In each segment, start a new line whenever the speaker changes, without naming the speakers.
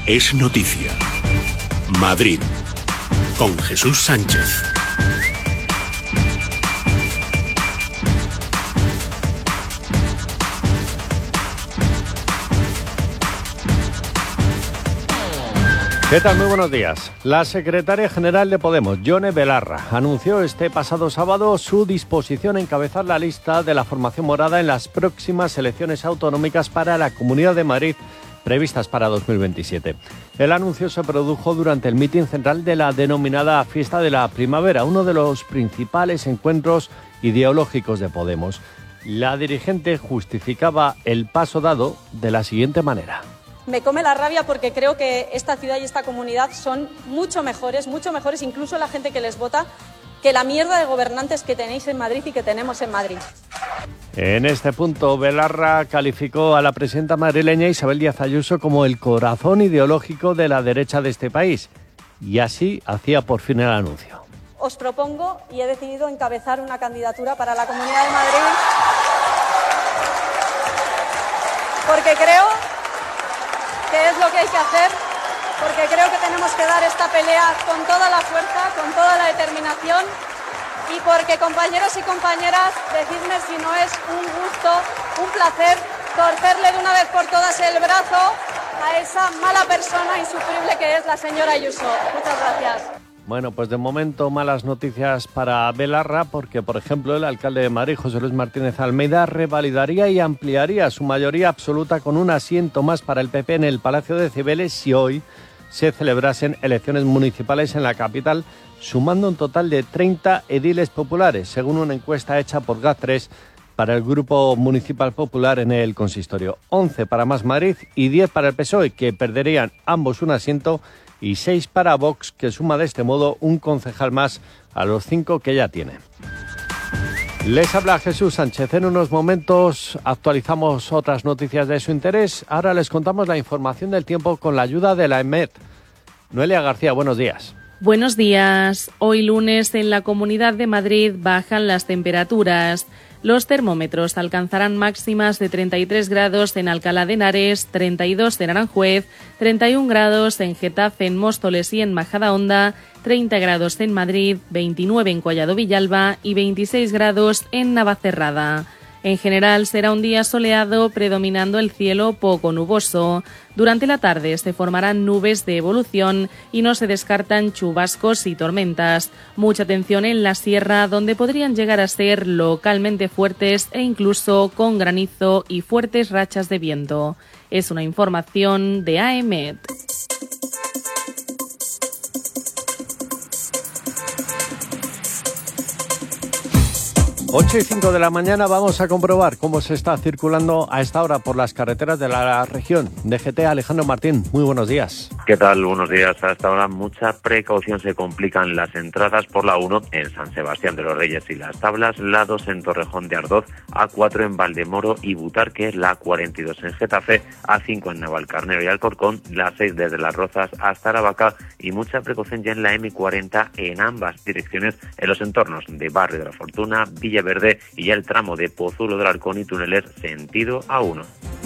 es noticia. Madrid, con Jesús Sánchez.
¿Qué tal? Muy buenos días. La secretaria general de Podemos, Yone Belarra, anunció este pasado sábado su disposición a encabezar la lista de la formación morada en las próximas elecciones autonómicas para la Comunidad de Madrid previstas para 2027. El anuncio se produjo durante el mitin central de la denominada Fiesta de la Primavera, uno de los principales encuentros ideológicos de Podemos. La dirigente justificaba el paso dado de la siguiente manera.
Me come la rabia porque creo que esta ciudad y esta comunidad son mucho mejores, incluso la gente que les vota, que la mierda de gobernantes que tenéis en Madrid y que tenemos en Madrid.
En este punto, Belarra calificó a la presidenta madrileña Isabel Díaz Ayuso como el corazón ideológico de la derecha de este país. Y así hacía por fin el anuncio.
Os propongo y he decidido encabezar una candidatura para la Comunidad de Madrid porque creo que es lo que hay que hacer, porque creo que tenemos que dar esta pelea con toda la fuerza, con toda la determinación y porque, compañeros y compañeras, decidme si no es un gusto, un placer torcerle de una vez por todas el brazo a esa mala persona insufrible que es la señora Ayuso. Muchas gracias.
Bueno, pues de momento malas noticias para Belarra porque, por ejemplo, el alcalde de Madrid, José Luis Martínez Almeida, revalidaría y ampliaría su mayoría absoluta con un asiento más para el PP en el Palacio de Cibeles si hoy se celebrasen elecciones municipales en la capital, sumando un total de 30 ediles populares, según una encuesta hecha por GAT3 para el Grupo Municipal Popular en el consistorio. 11 para Más Madrid y 10 para el PSOE, que perderían ambos un asiento, y 6 para Vox, que suma de este modo un concejal más a los 5 que ya tiene. Les habla Jesús Sánchez. En unos momentos actualizamos otras noticias de su interés. Ahora les contamos la información del tiempo con la ayuda de la EMET. Noelia García, buenos días.
Buenos días. Hoy lunes en la Comunidad de Madrid bajan las temperaturas. Los termómetros alcanzarán máximas de 33 grados en Alcalá de Henares, 32 en Aranjuez, 31 grados en Getafe, en Móstoles y en Majadahonda, 30 grados en Madrid, 29 en Collado Villalba y 26 grados en Navacerrada. En general será un día soleado, predominando el cielo poco nuboso. Durante la tarde se formarán nubes de evolución y no se descartan chubascos y tormentas. Mucha atención en la sierra, donde podrían llegar a ser localmente fuertes e incluso con granizo y fuertes rachas de viento. Es una información de AEMET.
8:05 de la mañana vamos a comprobar cómo se está circulando a esta hora por las carreteras de la región. DGT, Alejandro Martín, muy buenos días.
¿Qué tal? Buenos días. Hasta ahora mucha precaución, se complican las entradas por la 1 en San Sebastián de los Reyes y Las Tablas, la 2 en Torrejón de Ardoz, A4 en Valdemoro y Butarque, la 42 en Getafe, A5 en Navalcarnero y Alcorcón, la 6 desde Las Rozas hasta Aravaca y mucha precaución ya en la M40 en ambas direcciones en los entornos de Barrio de la Fortuna, Villaverde y ya el tramo de Pozuelo del Arcón y túneles sentido A1.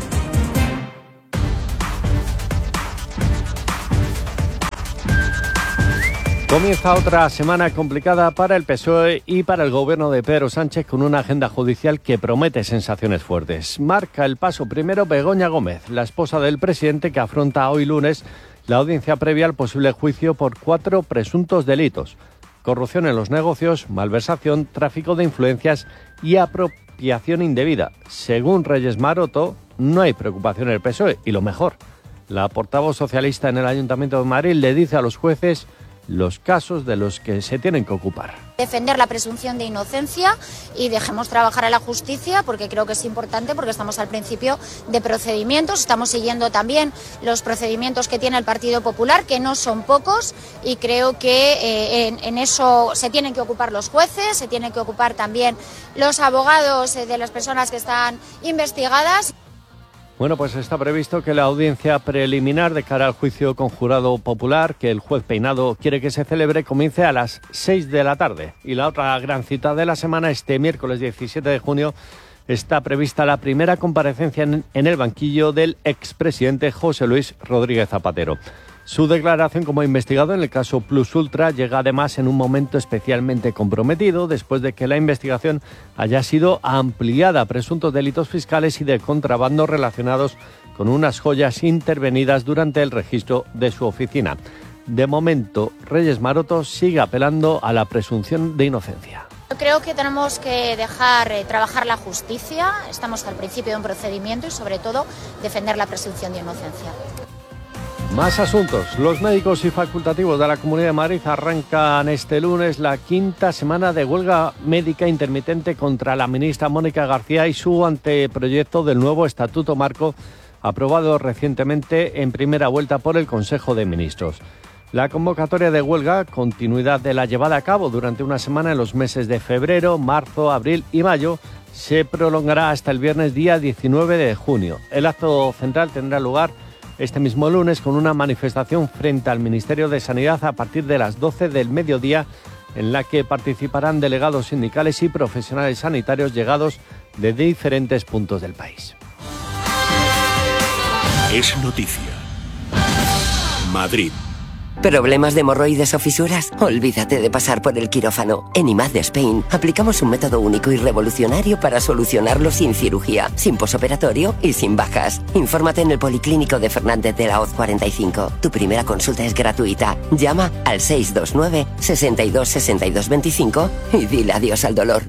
Comienza otra semana complicada para el PSOE y para el gobierno de Pedro Sánchez, con una agenda judicial que promete sensaciones fuertes. Marca el paso primero Begoña Gómez, la esposa del presidente, que afronta hoy lunes la audiencia previa al posible juicio por 4 presuntos delitos: corrupción en los negocios, malversación, tráfico de influencias y apropiación indebida. Según Reyes Maroto, no hay preocupación en el PSOE y lo mejor, la portavoz socialista en el Ayuntamiento de Madrid le dice a los jueces los casos de los que se tienen que ocupar.
Defender la presunción de inocencia y dejemos trabajar a la justicia, porque creo que es importante, porque estamos al principio de procedimientos, estamos siguiendo también los procedimientos que tiene el Partido Popular, que no son pocos, y creo que en eso se tienen que ocupar los jueces, se tienen que ocupar también los abogados de las personas que están investigadas.
Bueno, pues está previsto que la audiencia preliminar de cara al juicio con jurado popular, que el juez Peinado quiere que se celebre, comience a las 6 de la tarde. Y la otra gran cita de la semana, este miércoles 17 de junio, está prevista la primera comparecencia en el banquillo del expresidente José Luis Rodríguez Zapatero. Su declaración como investigado en el caso Plus Ultra llega además en un momento especialmente comprometido después de que la investigación haya sido ampliada a presuntos delitos fiscales y de contrabando relacionados con unas joyas intervenidas durante el registro de su oficina. De momento, Reyes Maroto sigue apelando a la presunción de inocencia.
Yo creo que tenemos que dejar trabajar la justicia, estamos al principio de un procedimiento y sobre todo defender la presunción de inocencia.
Más asuntos. Los médicos y facultativos de la Comunidad de Madrid arrancan este lunes la 5ª semana de huelga médica intermitente contra la ministra Mónica García y su anteproyecto del nuevo Estatuto Marco aprobado recientemente en primera vuelta por el Consejo de Ministros. La convocatoria de huelga, continuidad de la llevada a cabo durante una semana en los meses de febrero, marzo, abril y mayo, se prolongará hasta el viernes día 19 de junio. El acto central tendrá lugar este mismo lunes con una manifestación frente al Ministerio de Sanidad a partir de las 12 del mediodía, en la que participarán delegados sindicales y profesionales sanitarios llegados de diferentes puntos del país.
Es noticia. Madrid.
¿Problemas de hemorroides o fisuras? Olvídate de pasar por el quirófano. En IMAD de Spain aplicamos un método único y revolucionario para solucionarlo sin cirugía, sin posoperatorio y sin bajas. Infórmate en el Policlínico de Fernández de la Hoz 45. Tu primera consulta es gratuita. Llama al 629 62 62 25 y dile adiós al dolor.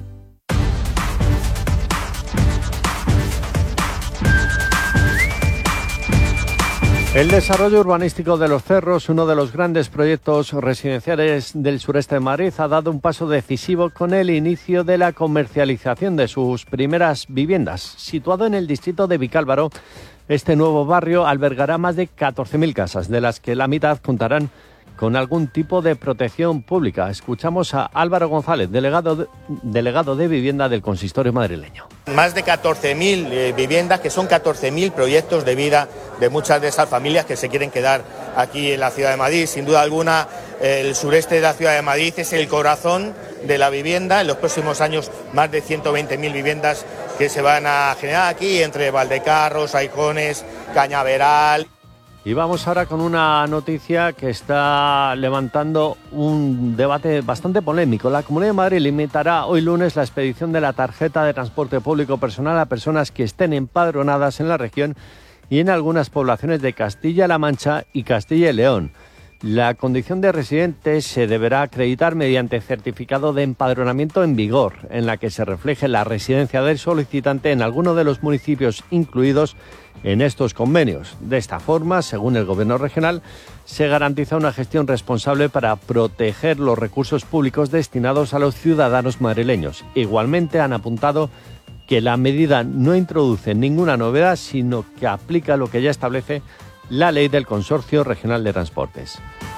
El desarrollo urbanístico de Los Cerros, uno de los grandes proyectos residenciales del sureste de Madrid, ha dado un paso decisivo con el inicio de la comercialización de sus primeras viviendas. Situado en el distrito de Vicálvaro, este nuevo barrio albergará más de 14.000 casas, de las que la mitad contarán con algún tipo de protección pública. Escuchamos a Álvaro González, delegado de vivienda del consistorio madrileño.
Más de 14.000 viviendas, que son 14.000 proyectos de vida de muchas de esas familias que se quieren quedar aquí en la ciudad de Madrid. Sin duda alguna, el sureste de la ciudad de Madrid es el corazón de la vivienda. En los próximos años, más de 120.000 viviendas que se van a generar aquí entre Valdecarros, Aijones, Cañaveral.
Y vamos ahora con una noticia que está levantando un debate bastante polémico. La Comunidad de Madrid limitará hoy lunes la expedición de la tarjeta de transporte público personal a personas que estén empadronadas en la región y en algunas poblaciones de Castilla-La Mancha y Castilla y León. La condición de residente se deberá acreditar mediante certificado de empadronamiento en vigor, en la que se refleje la residencia del solicitante en alguno de los municipios incluidos en estos convenios. De esta forma, según el Gobierno regional, se garantiza una gestión responsable para proteger los recursos públicos destinados a los ciudadanos madrileños. Igualmente han apuntado que la medida no introduce ninguna novedad, sino que aplica lo que ya establece la ley del Consorcio Regional de Transportes.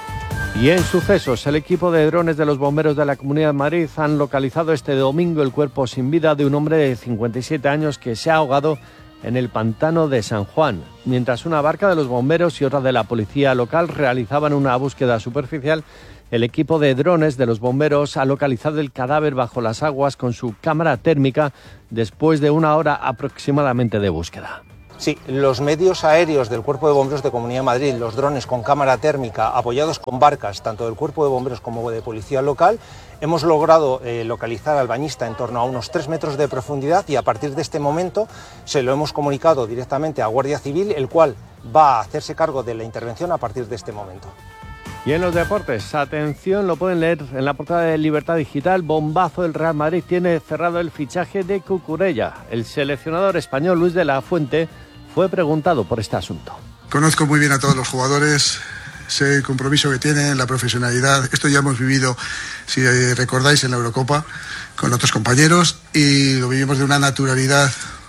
Y en sucesos, el equipo de drones de los bomberos de la Comunidad de Madrid han localizado este domingo el cuerpo sin vida de un hombre de 57 años que se ha ahogado en el pantano de San Juan, mientras una barca de los bomberos y otra de la policía local realizaban una búsqueda superficial. El equipo de drones de los bomberos ha localizado el cadáver bajo las aguas con su cámara térmica después de una hora aproximadamente de búsqueda.
Sí, los medios aéreos del Cuerpo de Bomberos de Comunidad de Madrid, los drones con cámara térmica apoyados con barcas, tanto del Cuerpo de Bomberos como de Policía Local, hemos logrado localizar al bañista en torno a unos 3 metros de profundidad y a partir de este momento se lo hemos comunicado directamente a Guardia Civil, el cual va a hacerse cargo de la intervención a partir de este momento.
Y en los deportes, atención, lo pueden leer en la portada de Libertad Digital, bombazo del Real Madrid tiene cerrado el fichaje de Cucurella. El seleccionador español Luis de la Fuente fue preguntado por este asunto.
Conozco muy bien a todos los jugadores, sé el compromiso que tienen, la profesionalidad. Esto ya hemos vivido, si recordáis, en la Eurocopa con otros compañeros y lo vivimos de una naturalidad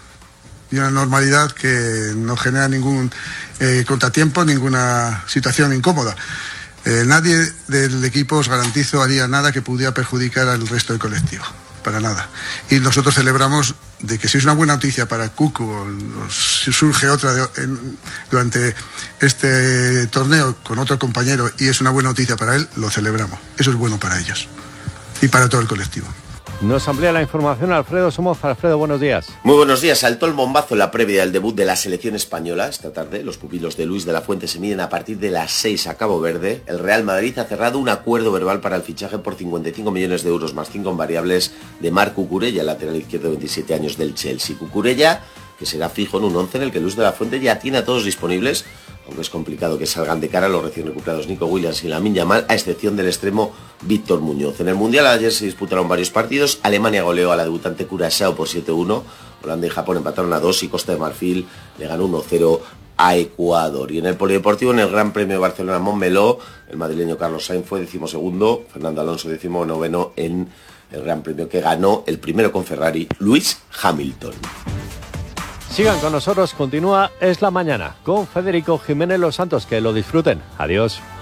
y una normalidad que no genera ningún contratiempo, ninguna situación incómoda. Nadie del equipo, os garantizo, haría nada que pudiera perjudicar al resto del colectivo, para nada. Y nosotros celebramos de que si es una buena noticia para Cucu, o si surge otra durante este torneo con otro compañero y es una buena noticia para él, lo celebramos. Eso es bueno para ellos y para todo el colectivo.
Nos amplía la información Alfredo Somoza. Alfredo, buenos días.
Muy buenos días. Saltó el bombazo en la previa del debut de la selección española. Esta tarde los pupilos de Luis de la Fuente se miden a partir de las 6 a Cabo Verde. El Real Madrid ha cerrado un acuerdo verbal para el fichaje por 55 millones de euros más 5 en variables de Marc Cucurella, lateral izquierdo de 27 años del Chelsea. Cucurella, que será fijo en un 11 en el que Luis de la Fuente ya tiene a todos disponibles, aunque es complicado que salgan de cara los recién recuperados Nico Williams y Lamine Yamal, a excepción del extremo Víctor Muñoz. En el Mundial ayer se disputaron varios partidos. Alemania goleó a la debutante Curazao por 7-1, Holanda y Japón empataron a 2 y Costa de Marfil le ganó 1-0 a Ecuador. Y en el polideportivo, en el Gran Premio de Barcelona Montmeló, el madrileño Carlos Sainz fue 12º, Fernando Alonso 19º en el Gran Premio que ganó el primero con Ferrari, Lewis Hamilton.
Sigan con nosotros, continúa Es la Mañana con Federico Jiménez Los Santos. Que lo disfruten. Adiós.